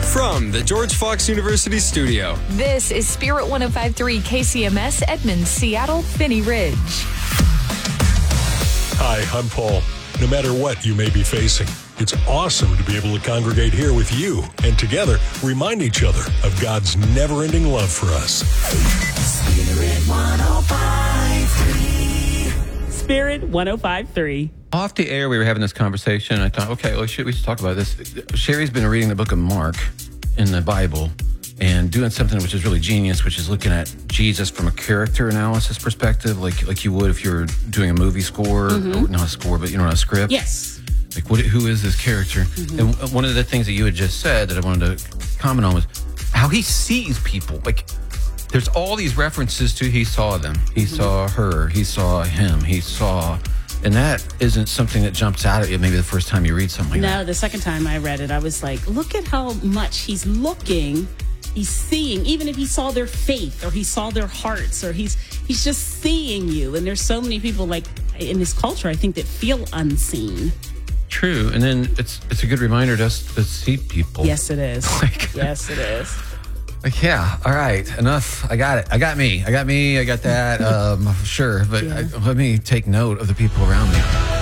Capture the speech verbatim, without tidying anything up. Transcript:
From the George Fox University studio. This is Spirit one oh five point three K C M S, Edmond, Seattle, Finney Ridge. Hi, I'm Paul. No matter what you may be facing, it's awesome to be able to congregate here with you and together remind each other of God's never-ending love for us. Spirit one oh five point three. Spirit one oh five point three. Off the air, we were having this conversation. I thought, okay, well, should we should talk about this? Sherry's been reading the book of Mark in the Bible and doing something which is really genius, which is looking at Jesus from a character analysis perspective, like like you would if you were doing a movie score, mm-hmm. or not a score, but you know, a script. Yes. Like, what? Who is this character? Mm-hmm. And one of the things that you had just said that I wanted to comment on was how he sees people. Like, there's all these references to he saw them, he mm-hmm. saw her, he saw him, he saw. And that isn't something that jumps out at you maybe the first time you read something like no, that. No, the second time I read it, I was like, look at how much he's looking, he's seeing, even if he saw their faith or he saw their hearts or he's he's just seeing you. And there's so many people like in this culture, I think, that feel unseen. True. And then it's it's a good reminder to us to see people. Yes, it is. Like, yes, it is. Like, yeah, all right, enough. I got it. I got me. I got me. I got that. Um, sure. But Yeah. I, let me take note of the people around me.